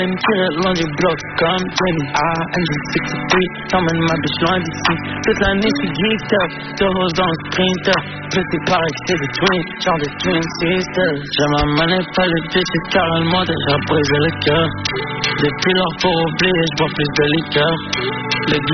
me tirer loin du bloc comme Jenny. NG63, t'emmènes ma bitch loin d'ici. Toute l'année j'suis geeked up, deux roses dans le sprinter. Petit pareil que c'est des twins, genre des twin sisters. J'aime la monnaie, pas les bitches, car elles m'ont déjà brisé le cœur. Depuis leur pour oublier, j'bois plus de liqueur.